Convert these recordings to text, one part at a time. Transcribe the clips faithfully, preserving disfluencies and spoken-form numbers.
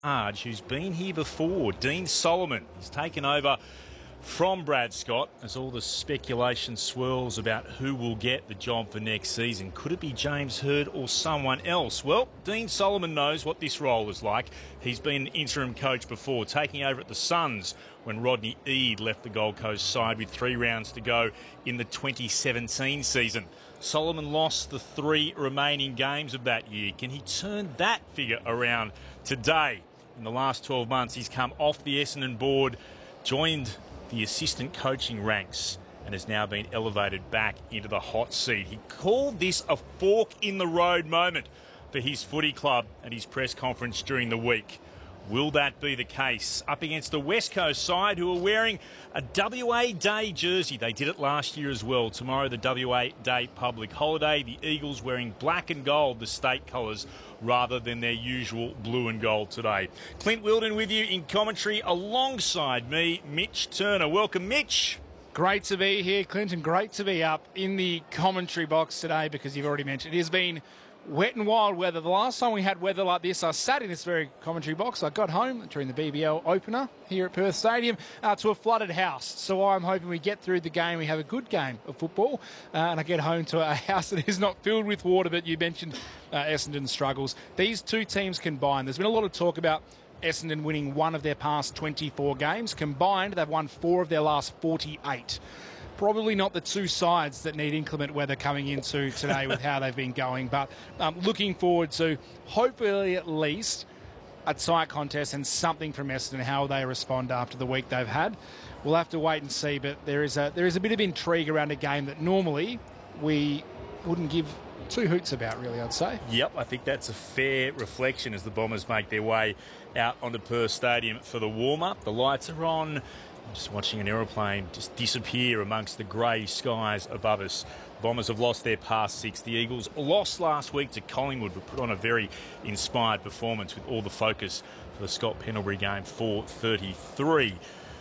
Arge, who's been here before. Dean Solomon has taken over from Brad Scott as all the speculation swirls about who will get the job for next season. Could it be James Hird or someone else? Well, Dean Solomon knows what this role is like. He's been an interim coach before, taking over at the Suns when Rodney Eade left the Gold Coast side with three rounds to go in the twenty seventeen season. Solomon lost the three remaining games of that year. Can he turn that figure around today? In the last twelve months, he's come off the Essendon board, joined the assistant coaching ranks, and has now been elevated back into the hot seat. He called this a fork in the road moment for his footy club at his press conference during the week. Will that be the case? Up against the West Coast side, who are wearing a W A Day jersey. They did it last year as well. Tomorrow, the W A Day public holiday. The Eagles wearing black and gold, the state colours, rather than their usual blue and gold today. Clint Wilden with you in commentary alongside me, Mitch Turner. Welcome, Mitch. Great to be here, Clint, and great to be up in the commentary box today because you've already mentioned it has been wet and wild weather. The last time we had weather like this, I sat in this very commentary box. I got home during the B B L opener here at Perth Stadium uh, to a flooded house. So I'm hoping we get through the game. We have a good game of football uh, and I get home to a house that is not filled with water. But you mentioned uh, Essendon's struggles. These two teams combined, there's been a lot of talk about Essendon winning one of their past twenty-four games. Combined, they've won four of their last forty-eight. Probably not the two sides that need inclement weather coming into today with how they've been going, but um, looking forward to hopefully at least a tight contest and something from Essendon, how they respond after the week they've had. We'll have to wait and see, but there is a there is a bit of intrigue around a game that normally we wouldn't give two hoots about, really, I'd say. Yep, I think that's a fair reflection as the Bombers make their way out onto Perth Stadium for the warm-up. The lights are on. I'm just watching an aeroplane just disappear amongst the grey skies above us. The Bombers have lost their past six. The Eagles lost last week to Collingwood, but put on a very inspired performance with all the focus for the Scott Pendlebury game, four thirty-three.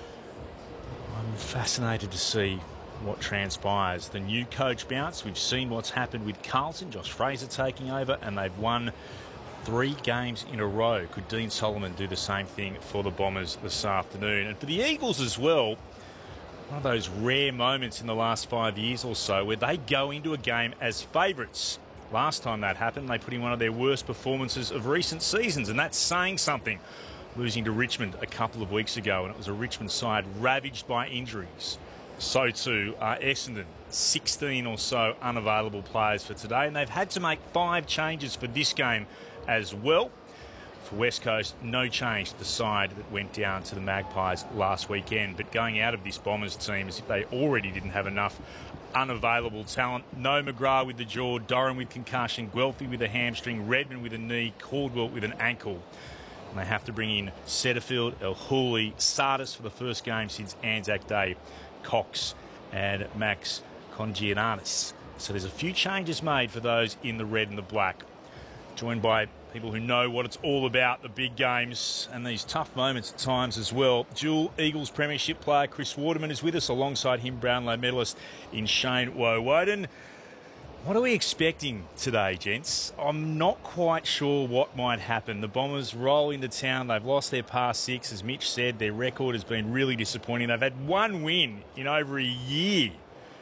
I'm fascinated to see what transpires. The new coach bounce. We've seen what's happened with Carlton, Josh Fraser taking over, and they've won three games in a row. Could Dean Solomon do the same thing for the Bombers this afternoon? And for the Eagles as well, one of those rare moments in the last five years or so where they go into a game as favourites. Last time that happened, they put in one of their worst performances of recent seasons, and that's saying something. Losing to Richmond a couple of weeks ago, and it was a Richmond side ravaged by injuries. So too are Essendon, sixteen or so unavailable players for today, and they've had to make five changes for this game as well. For West Coast, no change to the side that went down to the Magpies last weekend, but going out of this Bombers team as if they already didn't have enough unavailable talent. No McGrath with the jaw, Doran with concussion, Guelphy with a hamstring, Redmond with a knee, Caldwell with an ankle. And they have to bring in Setterfield, El Hooley, Sardis for the first game since Anzac Day, Cox and Max Congiananis. So there's a few changes made for those in the red and the black. Joined by people who know what it's all about, the big games and these tough moments at times as well. Dual Eagles Premiership player Chris Waterman is with us, alongside him Brownlow medalist in Shane Woewodin. What are we expecting today, gents? I'm not quite sure what might happen. The Bombers roll into town. They've lost their past six. As Mitch said, their record has been really disappointing. They've had one win in over a year.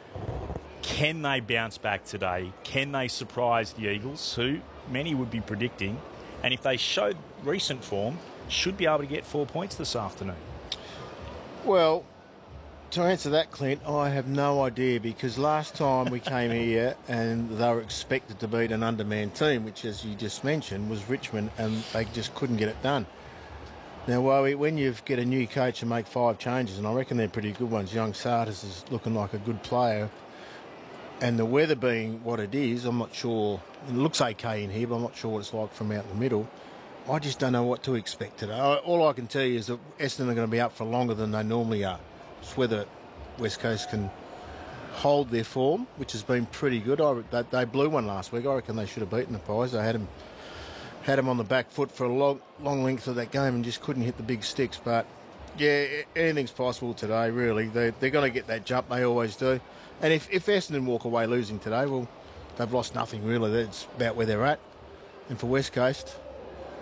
Can they bounce back today? Can they surprise the Eagles, who many would be predicting, and if they show recent form, should be able to get four points this afternoon? Well, to answer that, Clint, I have no idea, because last time we came here and they were expected to beat an undermanned team, which, as you just mentioned, was Richmond, and they just couldn't get it done. Now, Wowie, when you get a new coach and make five changes, and I reckon they're pretty good ones, young Sardis is looking like a good player, and the weather being what it is, I'm not sure. It looks okay in here, but I'm not sure what it's like from out in the middle. I just don't know what to expect today. All I can tell you is that Essendon are going to be up for longer than they normally are. It's whether West Coast can hold their form, which has been pretty good. I, they, they blew one last week. I reckon they should have beaten the Pies. They had them, had them on the back foot for a long, long length of that game and just couldn't hit the big sticks. But, yeah, anything's possible today, really. They, they're going to get that jump. They always do. And if, if Essendon walk away losing today, well, they've lost nothing, really. That's about where they're at. And for West Coast,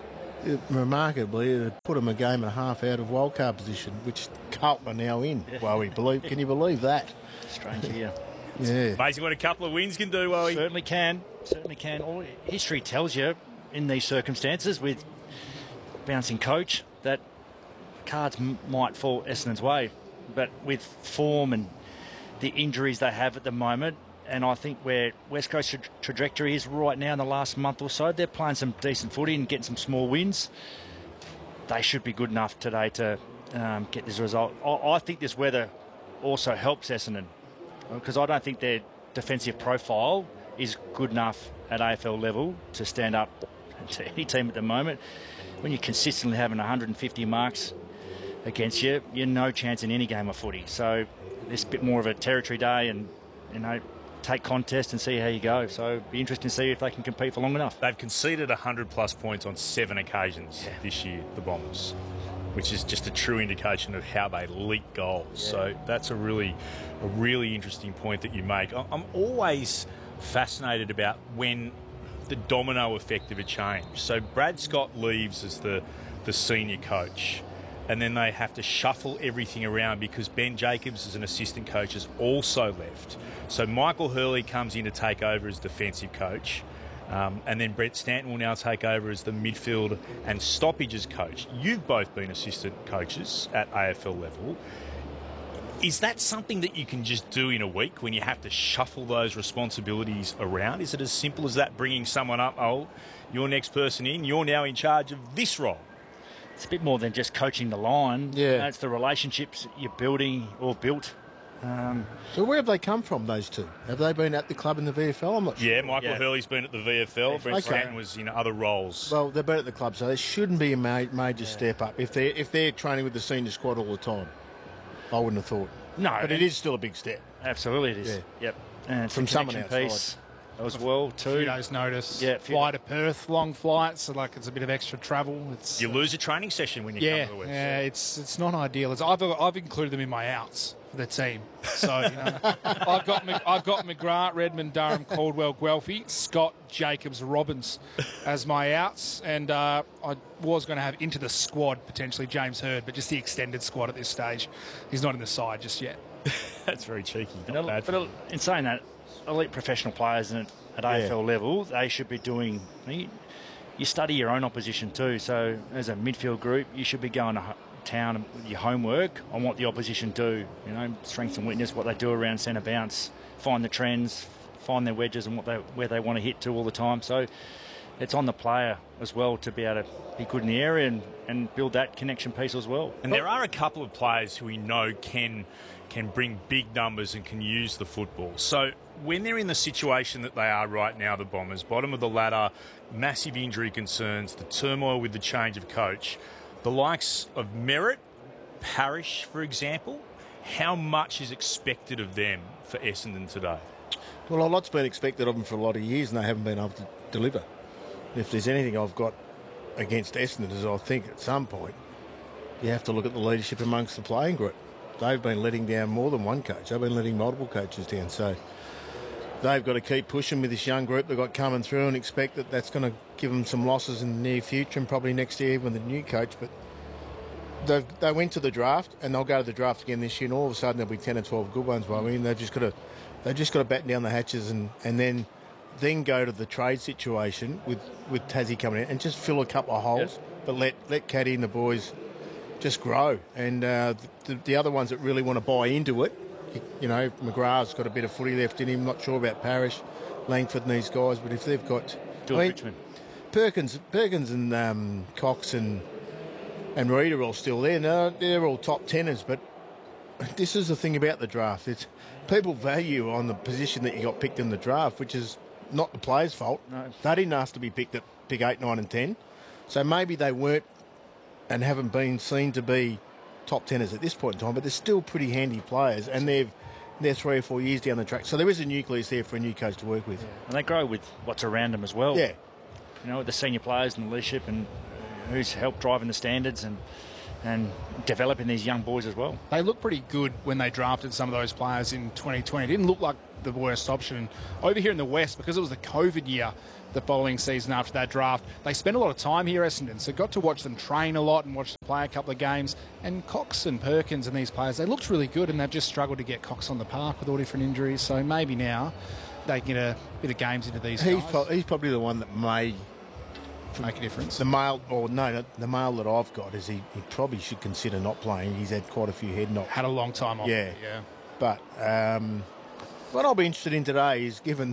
it, remarkably, it put them a game and a half out of wildcard position, which Carlton are now in. Yeah. Well, we believe. Can you believe that? Strange here. Yeah. Amazing what a couple of wins can do, Wowie. Certainly can. Certainly can. All history tells you in these circumstances with bouncing coach that cards m- might fall Essendon's way. But with form and the injuries they have at the moment, and I think where West Coast tra- trajectory is right now in the last month or so, they're playing some decent footy and getting some small wins. They should be good enough today to um, get this result. I, I think this weather also helps Essendon because I don't think their defensive profile is good enough at A F L level to stand up to any team at the moment. When you're consistently having one hundred fifty marks against you, you're no chance in any game of footy. So it's a bit more of a territory day and, you know, take contest and see how you go. So it'll be interesting to see if they can compete for long enough. They've conceded one hundred plus points on seven occasions Yeah. this year, the Bombers, which is just a true indication of how they leak goals. Yeah. So that's a really, a really interesting point that you make. I'm always fascinated about when the domino effect of a change. So Brad Scott leaves as the, the senior coach, and then they have to shuffle everything around because Ben Jacobs as an assistant coach has also left. So Michael Hurley comes in to take over as defensive coach, um, and then Brett Stanton will now take over as the midfield and stoppages coach. You've both been assistant coaches at A F L level. Is that something that you can just do in a week when you have to shuffle those responsibilities around? Is it as simple as that, bringing someone up, oh, you're next person in, you're now in charge of this role? It's a bit more than just coaching the line. Yeah. It's the relationships you're building or built. Um, So where have they come from, those two? Have they been at the club in the V F L? I'm not sure. Yeah, Michael Yeah. Hurley's been at the V F L. Brent Okay. Stanton was in other roles. Well, they've been at the club, so there shouldn't be a ma- major step up if they're, if they're training with the senior squad all the time. I wouldn't have thought. no, But it is still a big step. absolutely it is. Yeah. Yep. And it's From the someone connection piece as well Few too. days' notice. Yeah, few- Fly to Perth, long flights, so like it's a bit of extra travel. It's You lose a training session when you yeah, come to the West. yeah. It's it's not ideal. It's, I've I've included them in my outs for the team. So you know, I've got Mc- I've got McGrath, Redmond, Durham, Caldwell, Guelphy, Scott, Jacobs, Robbins as my outs, and uh, I was going to have into the squad potentially James Hird, but just the extended squad at this stage. He's not in the side just yet. That's very cheeky. And Not el- bad. but el- in saying that, elite professional players at, at A F L Yeah. level, they should be doing. You, you study your own opposition too. So as a midfield group, you should be going to ho- town with your homework on what the opposition do. You know, strengths and weakness, what they do around centre bounce, find the trends, find their wedges and what they where they want to hit to all the time. So it's on the player as well to be able to be good in the area and, and build that connection piece as well. And there are a couple of players who we know can can bring big numbers and can use the football. So when they're in the situation that they are right now, the Bombers, bottom of the ladder, massive injury concerns, the turmoil with the change of coach, the likes of Merritt, Parrish, for example, how much is expected of them for Essendon today? Well, a lot's been expected of them for a lot of years, and they haven't been able to deliver. If there's anything I've got against Essendon, is I think at some point you have to look at the leadership amongst the playing group. They've been letting down more than one coach. They've been letting multiple coaches down. So they've got to keep pushing with this young group they've got coming through and expect that that's going to give them some losses in the near future and probably next year with the new coach. But they've, they went to the draft and they'll go to the draft again this year, and all of a sudden there'll be ten or twelve good ones. Well, I mean, they've just got to they've just got to batten down the hatches and, and then then go to the trade situation with, with Tassie coming in and just fill a couple of holes, Yep. but let let Caddy and the boys just grow. And uh, the, the other ones that really want to buy into it, you, you know, McGrath's got a bit of footy left in him. Not sure about Parrish, Langford and these guys, but if they've got... Do I mean, Richmond. Perkins, Perkins and um, Cox and and Reid are all still there. No, they're all top teners, but this is the thing about the draft. It's people value on the position that you got picked in the draft, which is not the players' fault. No. They didn't ask to be picked at pick eight, nine and ten. So maybe they weren't and haven't been seen to be top teners at this point in time, but they're still pretty handy players, and they've they're three or four years down the track. So there is a nucleus there for a new coach to work with. And they grow with what's around them as well. Yeah. You know, the senior players and the leadership and who's helped driving the standards and and developing these young boys as well. They look pretty good when they drafted some of those players in twenty twenty. It didn't look like the worst option. Over here in the West, because it was the COVID year, the following season after that draft. They spent a lot of time here, Essendon, so got to watch them train a lot and watch them play a couple of games. And Cox and Perkins and these players, they looked really good, and they've just struggled to get Cox on the park with all different injuries. So maybe now they can get a bit of games into these He's, guys. pro- he's probably the one that may make a difference. The mail, or no, no, the mail that I've got is he, he probably should consider not playing. He's had quite a few head knocks. Had a long time off. Yeah, yeah. But um, what I'll be interested in today is given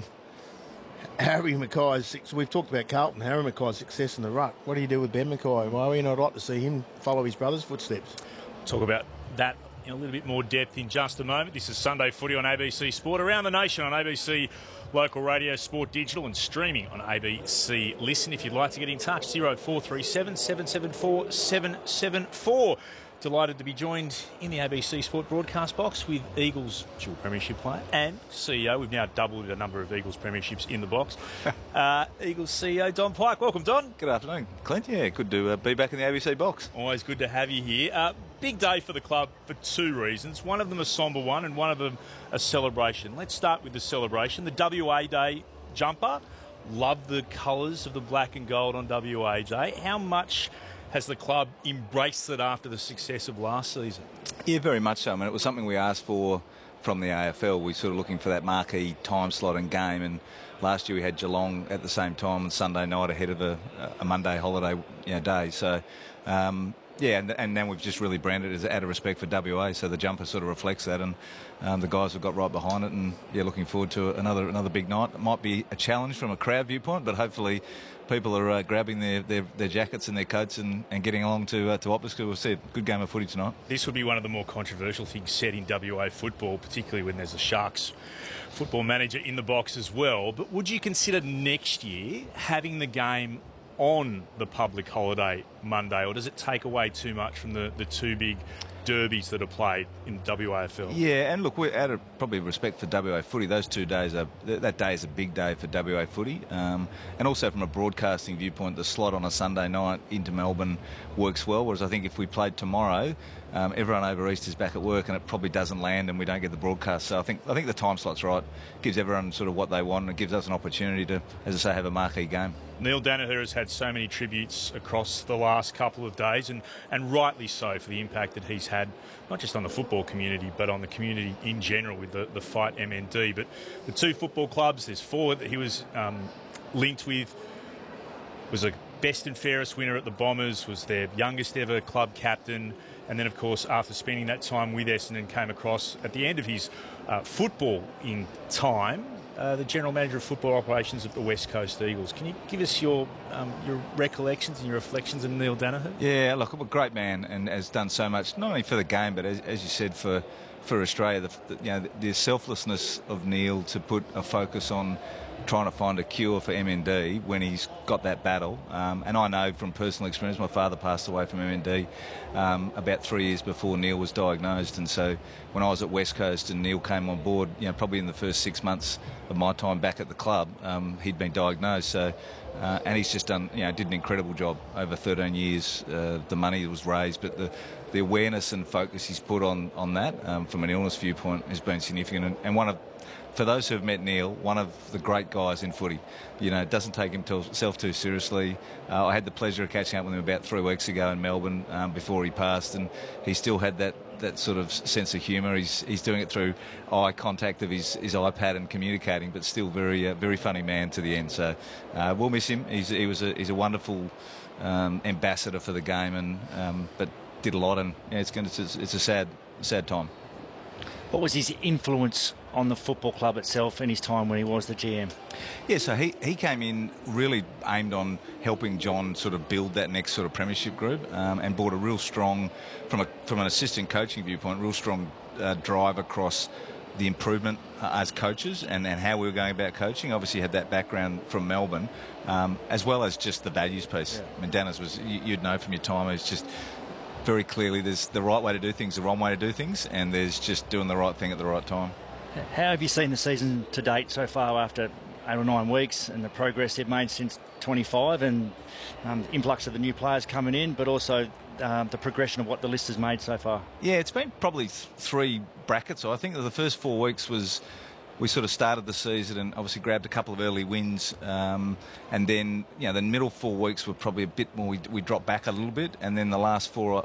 Harry Mackay's, we've talked about Carlton, Harry Mackay's success in the ruck. What do you do with Ben Mackay? Why would you not like to see him follow his brother's footsteps? Talk about that in a little bit more depth in just a moment. This is Sunday Footy on A B C Sport, around the nation on A B C Local Radio, Sport Digital, and streaming on A B C Listen. If you'd like to get in touch, zero four three seven, seven seven four, seven seven four. Delighted to be joined in the A B C Sport broadcast box with Eagles dual premiership player and C E O. We've now doubled the number of Eagles premierships in the box. uh, Eagles C E O Don Pyke. Welcome, Don. Good afternoon, Clint. Yeah, good to uh, be back in the A B C box. Always good to have you here. Uh, big day for the club for two reasons. One of them a sombre one and one of them a celebration. Let's start with the celebration. The W A Day jumper. Love the colours of the black and gold on W A Day. How much has the club embraced it after the success of last season? Yeah, very much so. I mean, it was something we asked for from the A F L. We were sort of looking for that marquee time slot and game, and last year we had Geelong at the same time on Sunday night ahead of a, a Monday holiday you know, day. So, um, yeah, and, and then we've just really branded it as out of respect for W A, so the jumper sort of reflects that, and um, the guys have got right behind it, and yeah, looking forward to another another big night. It might be a challenge from a crowd viewpoint, but hopefully people are uh, grabbing their, their, their jackets and their coats and, and getting along to uh, to Optus. We've said good game of footy tonight. This would be one of the more controversial things said in W A football, particularly when there's a Sharks football manager in the box as well. But would you consider next year having the game on the public holiday Monday, or does it take away too much from the, the two big derbies that are played in W A F L? Yeah, and look, we're out of probably respect for W A footy. Those two days are that day is a big day for W A footy, um, and also from a broadcasting viewpoint, the slot on a Sunday night into Melbourne works well. Whereas I think if we played tomorrow, um, everyone over east is back at work, and it probably doesn't land, and we don't get the broadcast. So I think I think the time slot's right. Gives everyone sort of what they want, and it gives us an opportunity to, as I say, have a marquee game. Neil Daniher has had so many tributes across the last couple of days, and, and rightly so, for the impact that he's had, not just on the football community, but on the community in general with the, the Fight M N D. But the two football clubs, there's four that he was um, linked with, was a best and fairest winner at the Bombers, was their youngest ever club captain, and then, of course, after spending that time with Essendon, came across at the end of his uh, football in time, Uh, the General Manager of Football Operations of the West Coast Eagles. Can you give us your um, your recollections and your reflections on Neil Daniher? Yeah, look, a great man, and has done so much, not only for the game, but as, as you said, for for Australia. The, the, you know, the, the selflessness of Neil to put a focus on trying to find a cure for M N D when he's got that battle. Um, and I know from personal experience, my father passed away from M N D um, about three years before Neil was diagnosed. And so when I was at West Coast and Neil came on board, you know, probably in the first six months of my time back at the club, um, he'd been diagnosed. So, uh, and he's just done, you know, did an incredible job over thirteen years. Uh, the money was raised, but the the awareness and focus he's put on on that um, from an illness viewpoint has been significant. And, and one of For those who have met Neil, one of the great guys in footy. You know, doesn't take himself too seriously. Uh, I had the pleasure of catching up with him about three weeks ago in Melbourne um, before he passed, and he still had that, that sort of sense of humour. He's he's doing it through eye contact of his, his iPad and communicating, but still very uh, very funny man to the end. So uh, we'll miss him. He's he was a he's a wonderful um, ambassador for the game, and um, but did a lot, and yeah, it's going to it's, it's a sad sad time. What was his influence on the football club itself in his time when he was the G M? Yeah, so he, he came in really aimed on helping John sort of build that next sort of premiership group, um, and brought a real strong, from a from an assistant coaching viewpoint, real strong uh, drive across the improvement uh, as coaches and, and how we were going about coaching. Obviously had that background from Melbourne, um, as well as just the values piece. Yeah. I mean, Dennis was, you'd know from your time, it's just very clearly there's the right way to do things, the wrong way to do things, and there's just doing the right thing at the right time. How have you seen the season to date so far after eight or nine weeks and the progress they've made since twenty-five, and um, influx of the new players coming in, but also um, the progression of what the list has made so far? Yeah, it's been probably th- three brackets. I think that the first four weeks was we sort of started the season and obviously grabbed a couple of early wins, um, and then you know the middle four weeks were probably a bit more. We, we dropped back a little bit, and then the last four